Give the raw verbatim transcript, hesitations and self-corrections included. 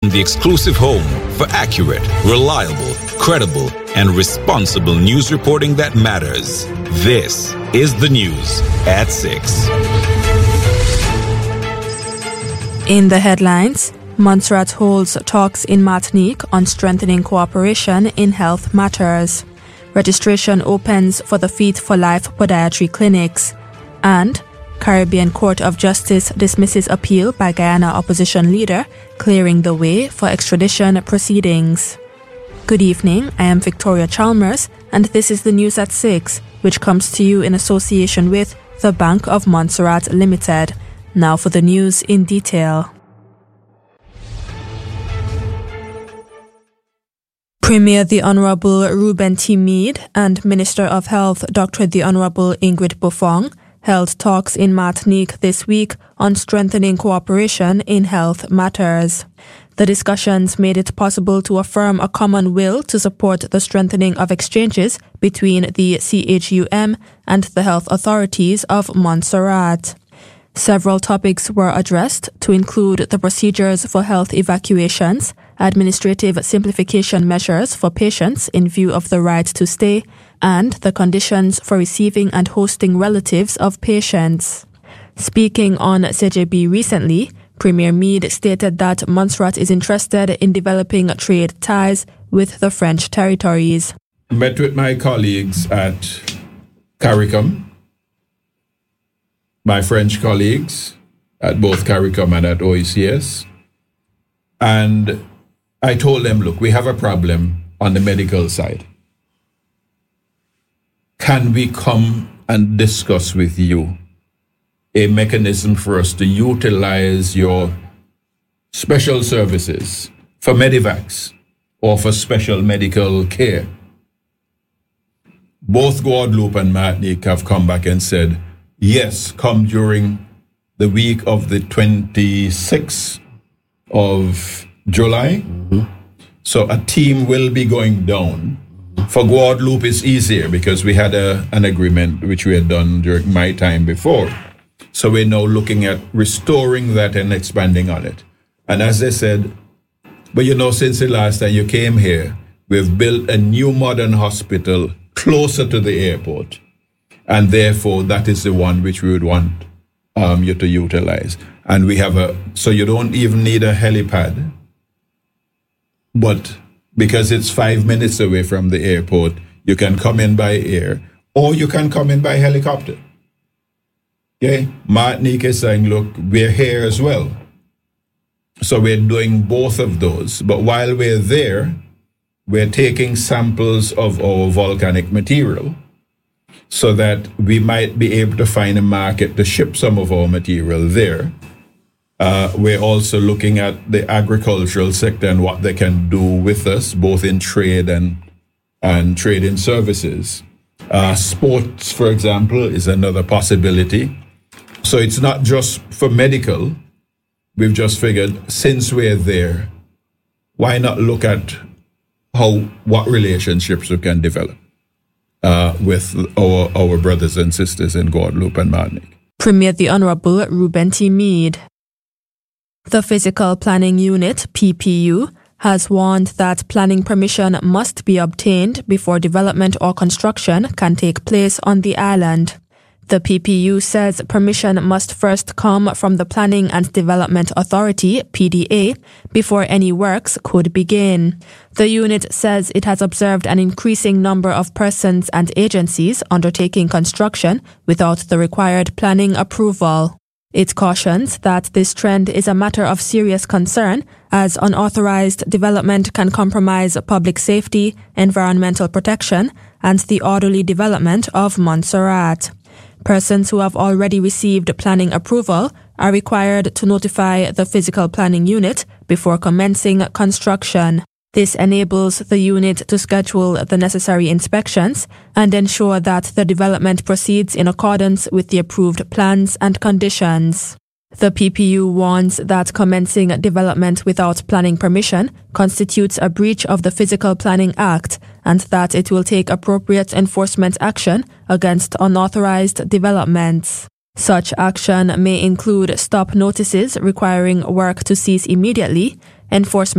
the exclusive home for accurate, reliable, credible, and responsible news reporting that matters. This is the news at six. In the headlines, Montserrat holds talks in Martinique on strengthening cooperation in health matters. Registration opens for the Feet for Life podiatry clinics. And Caribbean Court of Justice dismisses appeal by Guyana opposition leader, clearing the way for extradition proceedings. Good evening, I am Victoria Chalmers, and this is the News at six, which comes to you in association with the Bank of Montserrat Limited. Now for the news in detail. Premier the Honourable Reuben T. Meade and Minister of Health Doctor the Honourable Ingrid Buffong held talks in Martinique this week on strengthening cooperation in health matters. The discussions made it possible to affirm a common will to support the strengthening of exchanges between the C H U M and the health authorities of Montserrat. Several topics were addressed, to include the procedures for health evacuations, administrative simplification measures for patients in view of the right to stay, and the conditions for receiving and hosting relatives of patients. Speaking on C J B recently, Premier Meade stated that Montserrat is interested in developing trade ties with the French territories. I met with my colleagues at CARICOM, my French colleagues at both CARICOM and at O E C S, and I told them, look, we have a problem on the medical side. Can we come and discuss with you a mechanism for us to utilize your special services for Medivacs or for special medical care? Both Guadeloupe and Martinique have come back and said, yes, come during the week of the twenty-sixth of July. Mm-hmm. So a team will be going down. For Guadeloupe, it's easier because we had a, an agreement which we had done during my time before. So we're now looking at restoring that and expanding on it. And as I said, but you know, since the last time you came here, we've built a new modern hospital closer to the airport. And therefore, that is the one which we would want um, you to utilize. And we have a, so you don't even need a helipad. But because it's five minutes away from the airport, you can come in by air or you can come in by helicopter. Okay? Martinique is saying, look, we're here as well. So we're doing both of those. But while we're there, we're taking samples of our volcanic material so that we might be able to find a market to ship some of our material there. Uh, we're also looking at the agricultural sector and what they can do with us, both in trade and and trade in services. Uh, sports, for example, is another possibility. So it's not just for medical. We've just figured, since we're there, why not look at how what relationships we can develop uh, with our our brothers and sisters in Guadeloupe and Martinique. Premier the Honourable Reuben T. Meade. The Physical Planning Unit, P P U, has warned that planning permission must be obtained before development or construction can take place on the island. The P P U says permission must first come from the Planning and Development Authority, P D A, before any works could begin. The unit says it has observed an increasing number of persons and agencies undertaking construction without the required planning approval. It cautions that this trend is a matter of serious concern, as unauthorized development can compromise public safety, environmental protection, and the orderly development of Montserrat. Persons who have already received planning approval are required to notify the Physical Planning Unit before commencing construction. This enables the unit to schedule the necessary inspections and ensure that the development proceeds in accordance with the approved plans and conditions. The P P U warns that commencing development without planning permission constitutes a breach of the Physical Planning Act and that it will take appropriate enforcement action against unauthorized developments. Such action may include stop notices requiring work to cease immediately, enforcement